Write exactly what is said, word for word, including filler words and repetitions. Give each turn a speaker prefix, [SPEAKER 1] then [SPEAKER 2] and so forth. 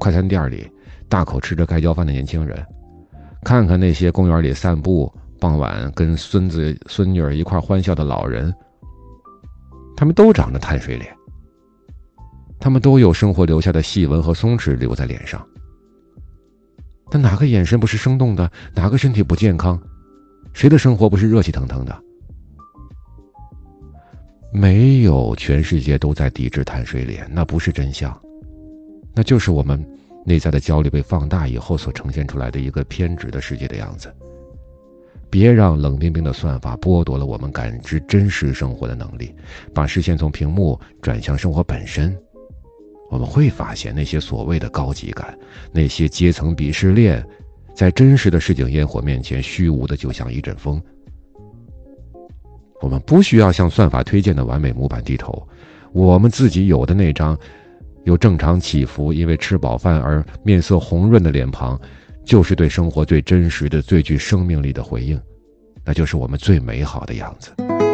[SPEAKER 1] 快餐店里大口吃着盖浇饭的年轻人，看看那些公园里散步，傍晚跟孙子孙女儿一块欢笑的老人，他们都长着碳水脸，他们都有生活留下的细纹和松弛留在脸上。但哪个眼神不是生动的？哪个身体不健康？谁的生活不是热气腾腾的？没有全世界都在抵制碳水脸，那不是真相，那就是我们内在的焦虑被放大以后所呈现出来的一个偏执的世界的样子。别让冷冰冰的算法剥夺了我们感知真实生活的能力，把视线从屏幕转向生活本身。我们会发现那些所谓的高级感，那些阶层鄙视链，在真实的市井烟火面前虚无的就像一阵风。我们不需要向算法推荐的完美模板低头，我们自己有的那张有正常起伏，因为吃饱饭而面色红润的脸庞，就是对生活最真实的、最具生命力的回应，那就是我们最美好的样子。